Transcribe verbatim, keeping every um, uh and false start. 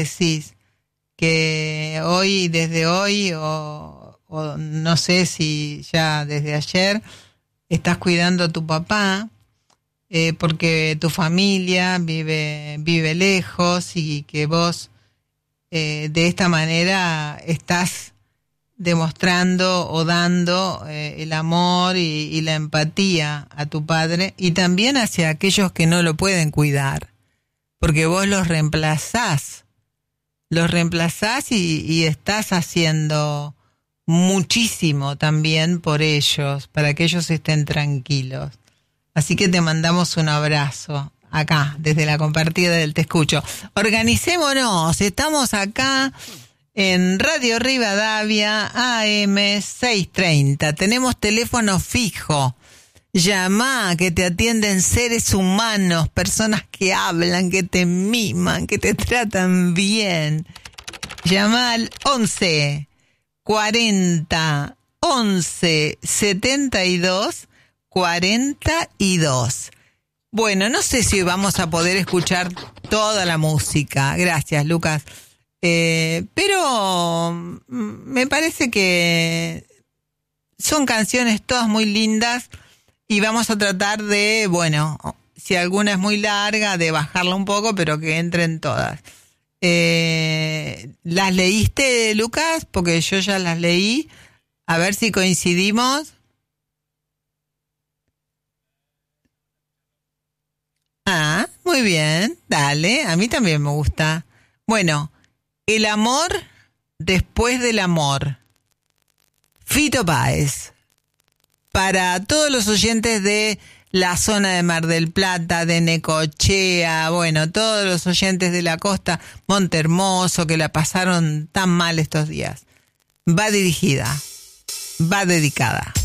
decís que hoy, desde hoy, o, o no sé si ya desde ayer, estás cuidando a tu papá, eh, porque tu familia vive, vive lejos y que vos eh, de esta manera estás demostrando o dando eh, el amor y, y la empatía a tu padre y también hacia aquellos que no lo pueden cuidar, porque vos los reemplazás, los reemplazás y, y estás haciendo muchísimo también por ellos, para que ellos estén tranquilos. Así que te mandamos un abrazo acá, desde la compartida del Te Escucho. Organicémonos, estamos acá en Radio Rivadavia, A M seiscientos treinta. Tenemos teléfono fijo. Llamá, que te atienden seres humanos, personas que hablan, que te miman, que te tratan bien. Llamá al once cuarenta once setenta y dos cuarenta y dos. Bueno, no sé si vamos a poder escuchar toda la música. Gracias, Lucas. Eh, pero me parece que son canciones todas muy lindas y vamos a tratar de, bueno, si alguna es muy larga, de bajarla un poco, pero que entren todas. Eh, ¿Las leíste, Lucas? Porque yo ya las leí. A ver si coincidimos. Ah, muy bien, dale, a mí también me gusta. Bueno, el amor después del amor. Fito Páez. Para todos los oyentes de la zona de Mar del Plata, de Necochea, bueno, todos los oyentes de la costa, Monte Hermoso, que la pasaron tan mal estos días. Va dirigida, va dedicada.